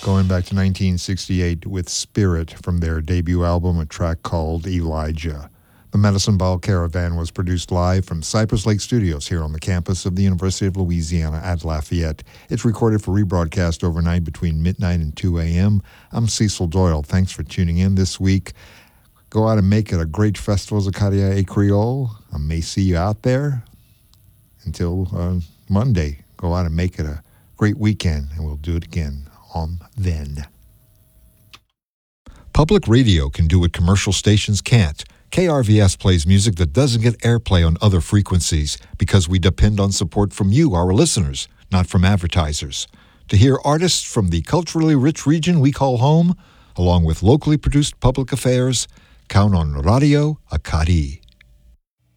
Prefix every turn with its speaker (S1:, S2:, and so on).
S1: Going back to 1968 with Spirit from their debut album, a track called Elijah. The Medicine Ball Caravan was produced live from Cypress Lake Studios here on the campus of the University of Louisiana at Lafayette. It's recorded for rebroadcast overnight between midnight and 2 a.m. I'm Cecil Doyle. Thanks for tuning in this week. Go out and make it a great festival, Zacaria et Creole. I may see you out there. Until Monday, go out and make it a great weekend, and we'll do it again on then. Public radio can do what commercial stations can't. KRVS plays music that doesn't get airplay on other frequencies because we depend on support from you, our listeners, not from advertisers. To hear artists from the culturally rich region we call home, along with locally produced public affairs, count on Radio Acadi.